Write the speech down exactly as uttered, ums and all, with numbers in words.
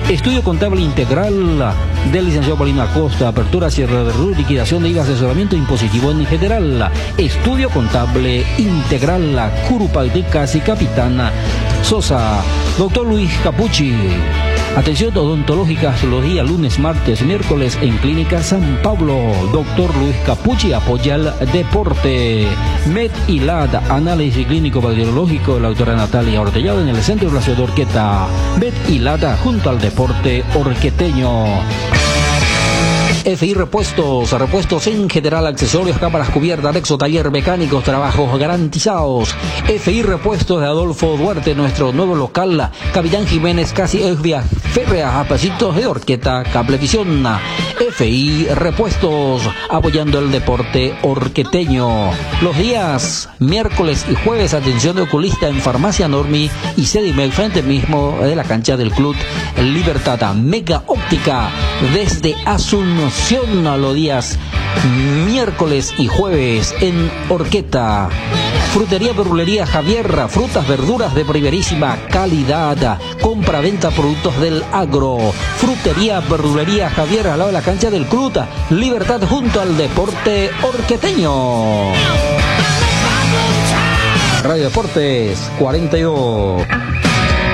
Estudio contable integral del licenciado Paulino Acosta, apertura, cierre de RU, liquidación de I V A, asesoramiento impositivo en general. Estudio contable integral, Curupaytecas y Capitán Sosa. Doctor Luis Capucci. Atención odontológica los días lunes, martes, miércoles en Clínica San Pablo. Doctor Luis Capucci apoya el deporte. Med y L A D, análisis clínico bacteriológico de la doctora Natalia Ortellado en el Centro de la Ciudad de Orqueta. Med y L A D junto al deporte orqueteño. F I Repuestos, repuestos en general, accesorios, cámaras cubiertas, Nexo Taller, mecánicos, trabajos garantizados. F I Repuestos de Adolfo Duarte, nuestro nuevo local, Capitán Jiménez, casi Esvia Férrea, a pasitos de Orqueta, Cablevisión. F I Repuestos, apoyando el deporte orqueteño. Los días miércoles y jueves, atención de oculista en Farmacia Normi y Sedimec, frente mismo de la cancha del Club Libertad. Mega Óptica, desde Asunción, a los días miércoles y jueves en Orqueta. Frutería, verdulería Javier, frutas, verduras de primerísima calidad. Compra-venta productos del agro. Frutería, verdulería Javier, al lado de la cancha del Club Libertad, junto al deporte orqueteño. Radio Deportes cuarenta y dos.